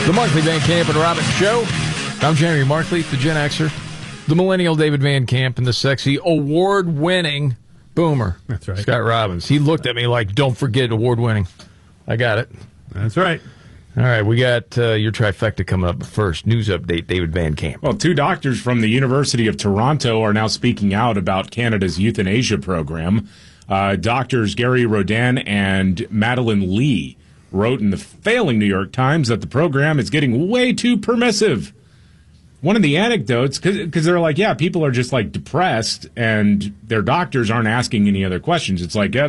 The Markley, Van Camp, and Robbins Show. I'm Jeremy Markley, the Gen Xer, the millennial David Van Camp, and the sexy award-winning boomer. That's right. Scott Robbins. He looked at me like, don't forget award-winning. I got it. That's right. All right, we got your trifecta coming up. But first, news update, David Van Camp. Well, 2 doctors from the University of Toronto are now speaking out about Canada's euthanasia program. Doctors Gary Rodin and Madeline Lee wrote in the failing New York Times that the program is getting way too permissive. One of the anecdotes, because they're like, yeah, people are just like depressed and their doctors aren't asking any other questions. It's like, yeah,